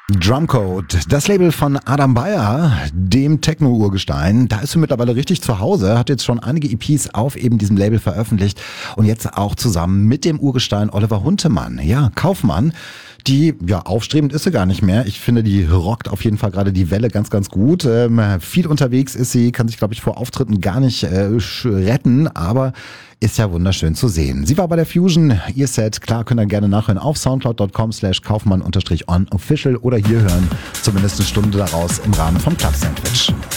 Drumcode, das Label von Adam Beyer, dem Techno-Urgestein, da ist sie mittlerweile richtig zu Hause, hat jetzt schon einige EPs auf eben diesem Label veröffentlicht und jetzt auch zusammen mit dem Urgestein Oliver Huntemann, ja, Kaufmann. Die, ja, aufstrebend ist sie gar nicht mehr. Ich finde, die rockt auf jeden Fall gerade die Welle ganz, ganz gut. Viel unterwegs ist sie, kann sich, glaube ich, vor Auftritten gar nicht retten, aber ist ja wunderschön zu sehen. Sie war bei der Fusion, ihr Set, klar, könnt ihr gerne nachhören auf soundcloud.com/kaufmann_on official oder hier hören, zumindest eine Stunde daraus im Rahmen vom Club Sandwich.